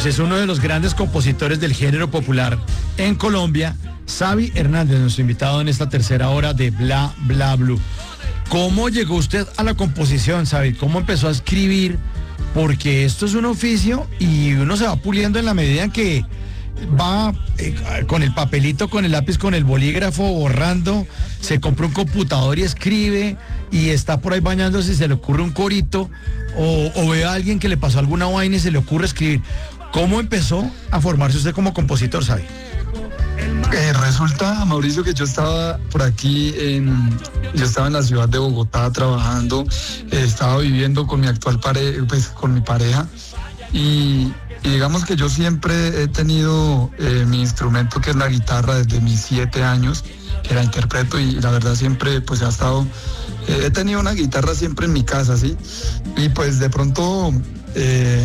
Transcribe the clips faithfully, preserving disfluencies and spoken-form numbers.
pues es uno de los grandes compositores del género popular en Colombia, Xavi Hernández, nuestro invitado en esta tercera hora de Bla Bla Blue. ¿Cómo llegó usted a la composición, Xavi? ¿Cómo empezó a escribir? Porque esto es un oficio y uno se va puliendo en la medida en que va eh, con el papelito, con el lápiz, con el bolígrafo, borrando, se compra un computador y escribe, y está por ahí bañándose y se le ocurre un corito, o, o ve a alguien que le pasó alguna vaina y se le ocurre escribir. ¿Cómo empezó a formarse usted como compositor, Xavi? Eh, resulta, Mauricio, que yo estaba por aquí, en, yo estaba en la ciudad de Bogotá trabajando, eh, estaba viviendo con mi actual pareja, pues con mi pareja, y, y digamos que yo siempre he tenido eh, mi instrumento, que es la guitarra, desde mis siete años, que la interpreto, y la verdad siempre pues ha estado, eh, he tenido una guitarra siempre en mi casa, ¿sí? Y pues de pronto... Eh,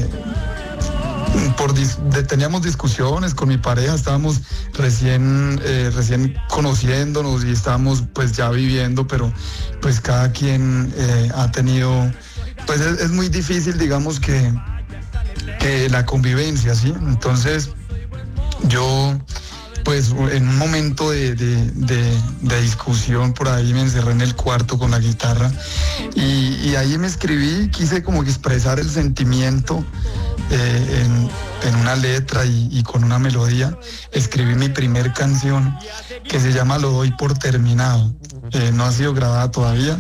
Por dis, de, teníamos discusiones con mi pareja, estábamos recién eh, recién conociéndonos y estábamos pues ya viviendo, pero pues cada quien eh, ha tenido, pues es, es muy difícil, digamos, que, que la convivencia, ¿sí? Entonces yo pues en un momento de, de, de, de discusión por ahí me encerré en el cuarto con la guitarra y, y ahí me escribí, quise como que expresar el sentimiento eh, en, en una letra y, y con una melodía. Escribí mi primer canción, que se llama Lo doy por terminado, eh, no ha sido grabada todavía.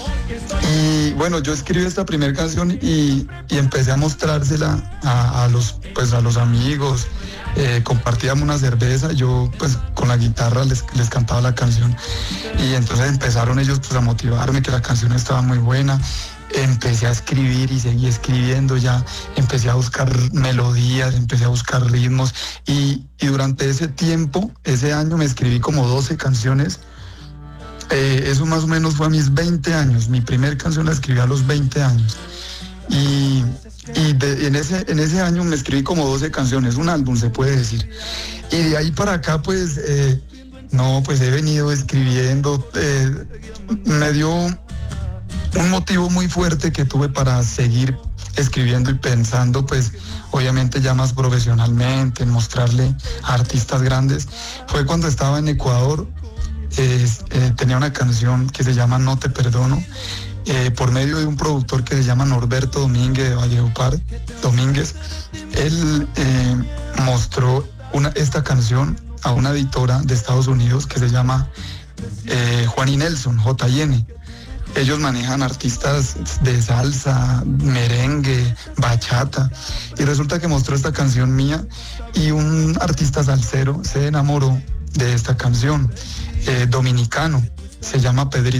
Y bueno, yo escribí esta primera canción y, y empecé a mostrársela a, a los pues a los amigos. Eh, compartíamos una cerveza, yo pues con la guitarra les, les cantaba la canción, y entonces empezaron ellos pues a motivarme, que la canción estaba muy buena. Empecé a escribir y seguí escribiendo, ya empecé a buscar melodías, empecé a buscar ritmos, y, y durante ese tiempo, ese año, me escribí como doce canciones. Eh, eso más o menos fue a mis veinte años. Mi primer canción la escribí a los veinte años. Y, y de, en, ese, en ese año me escribí como doce canciones, un álbum se puede decir. Y de ahí para acá pues, eh, no, pues he venido escribiendo. Eh, me dio un motivo muy fuerte que tuve para seguir escribiendo y pensando, pues obviamente ya más profesionalmente, en mostrarle a artistas grandes. Fue cuando estaba en Ecuador. Eh, eh, tenía una canción que se llama No te perdono, eh, por medio de un productor que se llama Norberto Domínguez de Valledupar, Domínguez. Él eh, mostró una, esta canción a una editora de Estados Unidos que se llama eh, Juan y Nelson, J y N. Ellos manejan artistas de salsa, merengue, bachata, y resulta que mostró esta canción mía y un artista salsero se enamoró de esta canción, eh, dominicano, se llama Pedrito.